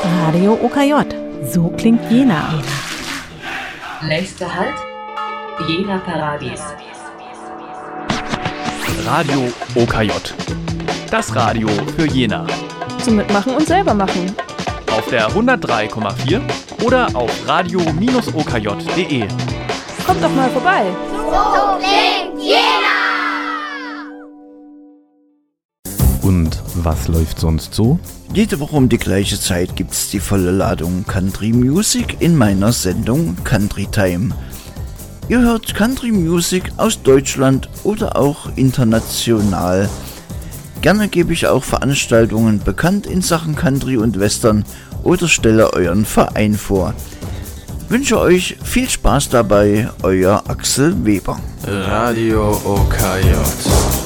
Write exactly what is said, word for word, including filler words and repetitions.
Radio O K J. So klingt Jena. Nächster Halt, Jena Paradies. Radio O K J. Das Radio für Jena. Zum Mitmachen und selber machen. Auf der hundertdrei Komma vier oder auf radio Bindestrich o k j punkt d e. Kommt doch mal vorbei. So klingt Jena! Und was läuft sonst so? Jede Woche um die gleiche Zeit gibt's die volle Ladung Country Music in meiner Sendung Country Time. Ihr hört Country Music aus Deutschland oder auch international. Gerne gebe ich auch Veranstaltungen bekannt in Sachen Country und Western oder stelle euren Verein vor. Wünsche euch viel Spaß dabei, euer Axel Weber. Radio O K J.